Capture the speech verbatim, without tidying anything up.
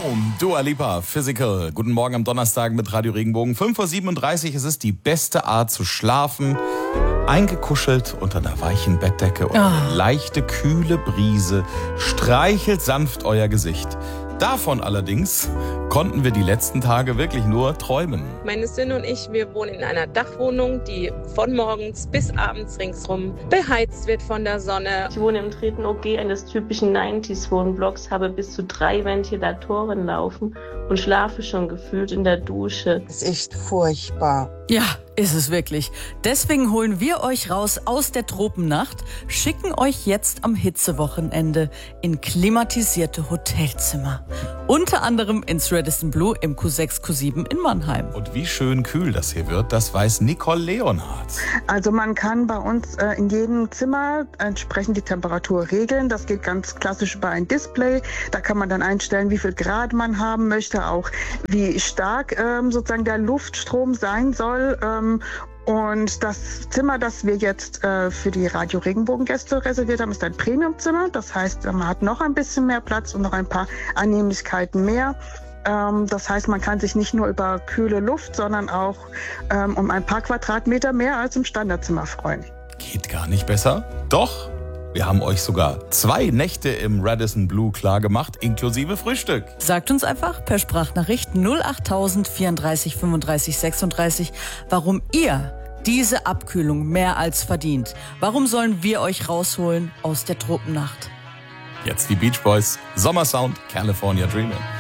Boom, Dua Lipa, Physical. Guten Morgen am Donnerstag mit Radio Regenbogen. fünf Uhr siebenunddreißig, es ist die beste Art zu schlafen. Eingekuschelt unter einer weichen Bettdecke und eine leichte, kühle Brise streichelt sanft euer Gesicht. Davon allerdings konnten wir die letzten Tage wirklich nur träumen. Meine Söhne und ich, wir wohnen in einer Dachwohnung, die von morgens bis abends ringsrum beheizt wird von der Sonne. Ich wohne im dritten O G eines typischen neunziger-Wohnblocks, habe bis zu drei Ventilatoren laufen und schlafe schon gefühlt in der Dusche. Das ist echt furchtbar. Ja, ist es wirklich. Deswegen holen wir euch raus aus der Tropennacht, schicken euch jetzt am Hitzewochenende in klimatisierte Hotelzimmer. Unter anderem ins Radisson Blu im Q sechs, Q sieben in Mannheim. Und wie schön kühl das hier wird, das weiß Nicole Leonhardt. Also man kann bei uns äh, in jedem Zimmer entsprechend die Temperatur regeln. Das geht ganz klassisch über ein Display. Da kann man dann einstellen, wie viel Grad man haben möchte, auch wie stark ähm, sozusagen der Luftstrom sein soll. Ähm, Und das Zimmer, das wir jetzt äh, für die Radio Regenbogen-Gäste reserviert haben, ist ein Premiumzimmer. Das heißt, man hat noch ein bisschen mehr Platz und noch ein paar Annehmlichkeiten mehr. Ähm, das heißt, man kann sich nicht nur über kühle Luft, sondern auch ähm, um ein paar Quadratmeter mehr als im Standardzimmer freuen. Geht gar nicht besser? Doch, wir haben euch sogar zwei Nächte im Radisson Blu klar gemacht, inklusive Frühstück. Sagt uns einfach per Sprachnachricht null acht null vierunddreißig fünfunddreißig sechsunddreißig, warum ihr diese Abkühlung mehr als verdient. Warum sollen wir euch rausholen aus der Tropennacht? Jetzt die Beach Boys, Sommersound, California Dreamin'.